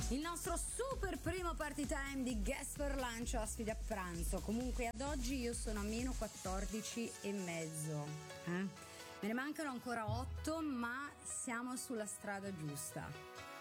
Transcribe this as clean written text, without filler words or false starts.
Il nostro super primo party time di Guest for Lunch, ospite a pranzo. Comunque ad oggi io sono a meno 14 e mezzo. Me ne mancano ancora 8, ma siamo sulla strada giusta.